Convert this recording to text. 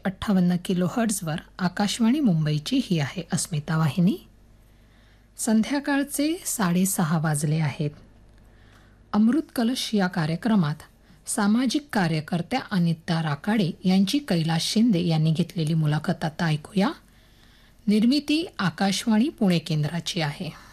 1558 किलोहर्ट्झवर आकाशवाणी मुंबईची ही आहे अस्मिता वाहिनी. संध्याकाळचे 6:30 वाजले आहेत. अमृत कलश या कार्यक्रमात सामाजिक कार्यकर्त्या अनिता राकाडे यांची कैलास शिंदे यांनी घेतलेली मुलाखत आता ऐकूया. निर्मिती आकाशवाणी पुणे केंद्राची आहे.